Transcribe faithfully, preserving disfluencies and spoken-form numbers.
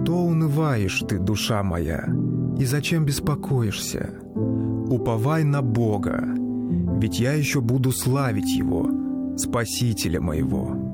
Что унываешь ты, душа моя, и зачем беспокоишься? Уповай на Бога, ведь я еще буду славить Его, Спасителя моего.